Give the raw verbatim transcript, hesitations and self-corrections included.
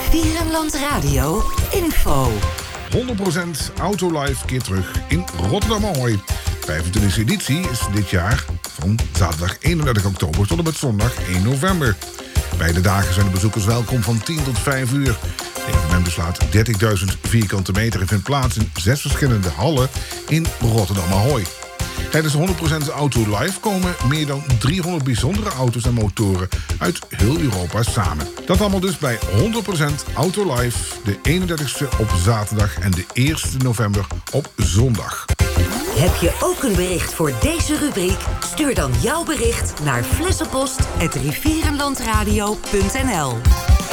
Rivierenland Radio info. honderd procent Autolife keert terug in Rotterdam Ahoy. vijfentwintigste editie is dit jaar van zaterdag eenendertig oktober tot en met zondag één november. Beide dagen zijn de bezoekers welkom van tien tot vijf uur. Het evenement beslaat dertigduizend vierkante meter en vindt plaats in zes verschillende hallen in Rotterdam Ahoy. Tijdens de honderd procent Autolife komen meer dan driehonderd bijzondere auto's en motoren uit heel Europa samen. Dat allemaal dus bij honderd procent Autolife, de eenendertigste op zaterdag en de eerste november op zondag. Heb je ook een bericht voor deze rubriek? Stuur dan jouw bericht naar flessenpost apenstaartje rivierenlandradio punt n l.